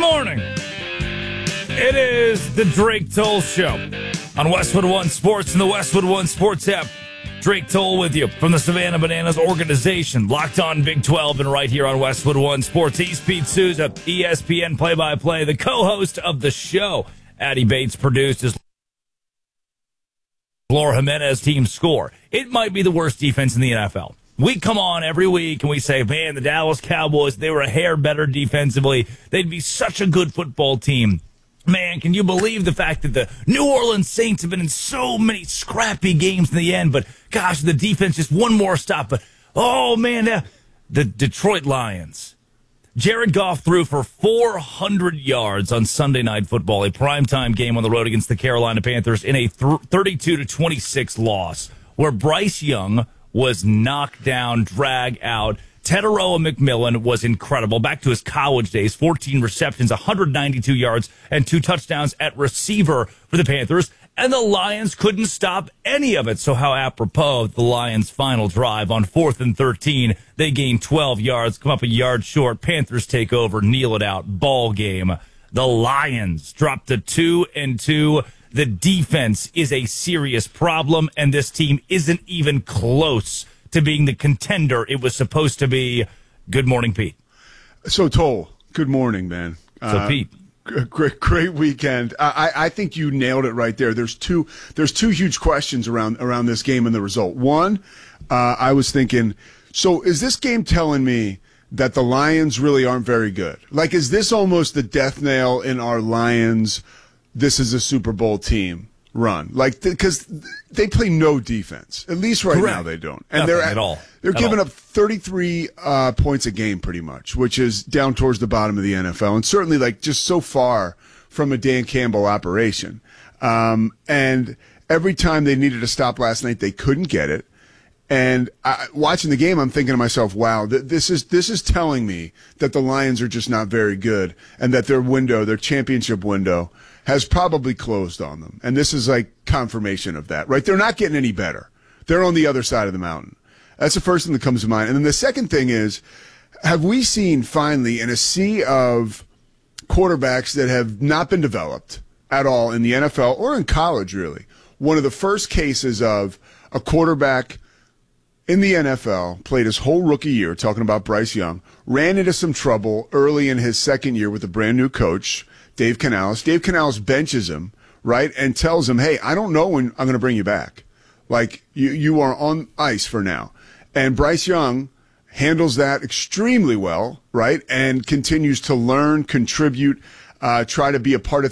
morning. It is the Drake Toll Show on Westwood One Sports and the Westwood One Sports app. Drake Toll with you from the Savannah Bananas organization, Locked On Big 12, and right here on Westwood One Sports. He's Pete Souza, ESPN play-by-play, the co-host of the show. Addie Bates produced his Laura Jimenez team score. It might be the worst defense in the NFL. We come on every week and we say, man, the Dallas Cowboys, they were a hair better defensively. They'd be such a good football team. Man, can you believe the fact that the New Orleans Saints have been in so many scrappy games in the end, but gosh, the defense just one more stop. But, oh, man, the Detroit Lions. Jared Goff threw for 400 yards on Sunday Night Football, a primetime game on the road against the Carolina Panthers in a 32-26 loss, where Bryce Young was knocked down, dragged out. Teteroa McMillan was incredible. Back to his college days, 14 receptions, 192 yards, and 2 touchdowns at receiver for the Panthers. And the Lions couldn't stop any of it. So how apropos of the Lions' final drive on 4th and 13. They gain 12 yards, come up a yard short. Panthers take over, kneel it out. Ball game. The Lions drop to 2-2. The defense is a serious problem, and this team isn't even close to being the contender it was supposed to be. Good morning, Pete. So, Toll, good morning, man. Pete. Great weekend. I think you nailed it right there. There's two huge questions around this game and the result. One, I was thinking, so is this game telling me that the Lions really aren't very good? Like, is this almost the death nail in our Lions, this is a Super Bowl team run? Like, because they play no defense. At least right now they don't. And they're giving up 33 points a game pretty much, which is down towards the bottom of the NFL, and certainly like just so far from a Dan Campbell operation. And every time they needed a stop last night, they couldn't get it. And watching the game, I'm thinking to myself, wow, this is telling me that the Lions are just not very good, and that their championship window has probably closed on them. And this is like confirmation of that, right? They're not getting any better. They're on the other side of the mountain. That's the first thing that comes to mind. And then the second thing is, have we seen finally in a sea of quarterbacks that have not been developed at all in the NFL or in college, really, one of the first cases of a quarterback in the NFL, played his whole rookie year, talking about Bryce Young, ran into some trouble early in his second year with a brand new coach, Dave Canales. Dave Canales benches him, right, and tells him, hey, I don't know when I'm going to bring you back. Like, you are on ice for now. And Bryce Young handles that extremely well, right, and continues to learn, contribute, try to be a part of